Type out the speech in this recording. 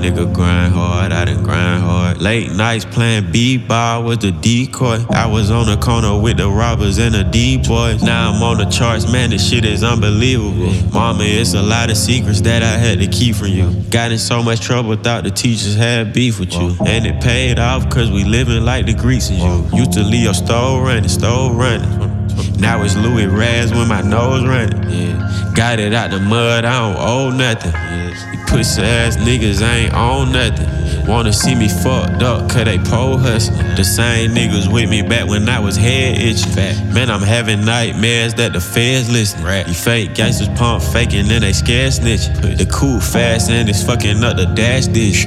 nigga grind hard, I done grind hard. Late nights playing b-ball was the decoy. I was on the corner with the robbers and the D-boys. Now I'm on the charts, man, this shit is unbelievable. Mama, it's a lot of secrets that I had to keep from you. Got in so much trouble, thought the teachers had beef with you. And it paid off cause we living like the Greeks and you. Used to leave your stove running. Now it's Louis Raz when my nose running. Yeah. Got it out the mud, I don't owe nothing. You pussy ass niggas ain't on nothing. Wanna see me fucked up cause they pole hustling. The same niggas with me back when I was head itching. Man, I'm having nightmares that the feds listening. You fake gangsters pump faking and they scared snitching. The cool fast and it's fucking up the dash dish.